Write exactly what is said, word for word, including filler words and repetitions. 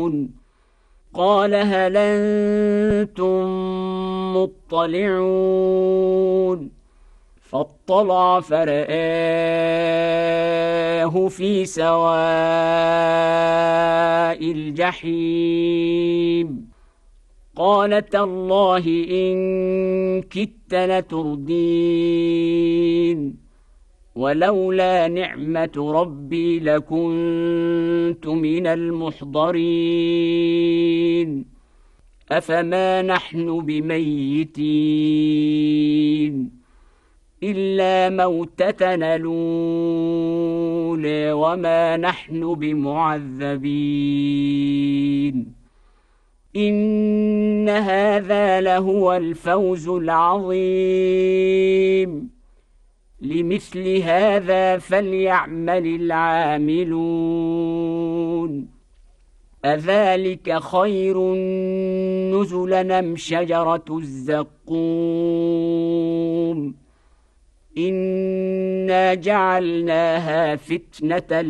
قال هل أنتم مطلعون فاطلع فرآه في سواء الجحيم قال تالله إن كدت لتردين ولولا نعمة ربي لكنت من المحضرين أفما نحن بميتين إلا موتتنا الأولى وما نحن بمعذبين إن هذا لهو الفوز العظيم لمثل هذا فليعمل العاملون أذلك خير نزلا أم شجرة الزقوم إنا جعلناها فتنة